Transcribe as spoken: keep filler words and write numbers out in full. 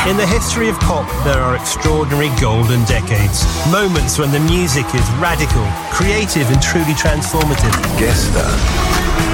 In the history of pop, there are extraordinary golden decades. Moments when the music is radical, creative and truly transformative. Gestern